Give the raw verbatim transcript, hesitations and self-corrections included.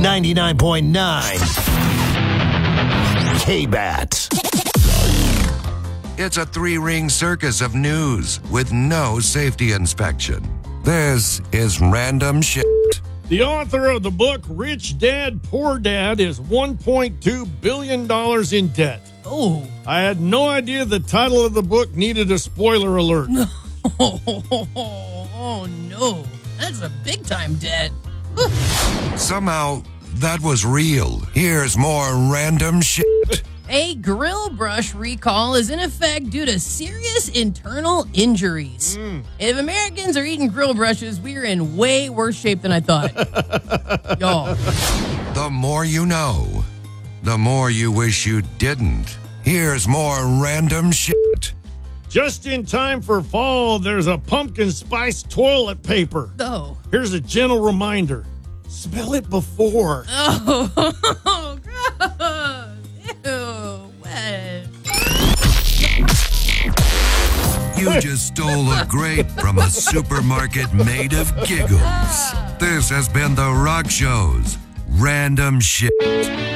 ninety-nine point nine K-Bat. It's a three-ring circus of news with no safety inspection. This is Random Shit. The author of the book Rich Dad, Poor Dad is one point two billion dollars in debt. Oh. I had no idea the title of the book needed a spoiler alert. Oh, oh no. That's a big-time debt. Somehow, that was real. Here's more Random Shit. A grill brush recall is in effect due to serious internal injuries. Mm. If Americans are eating grill brushes, we're in way worse shape than I thought. Y'all. The more you know, the more you wish you didn't. Here's more Random Shit. Just in time for fall, there's a pumpkin spice toilet paper. Oh. Here's a gentle reminder. Smell it before. Oh, gross. Ew, wet. You just stole a grape from a supermarket made of giggles. This has been The Rock Show's Random Shit.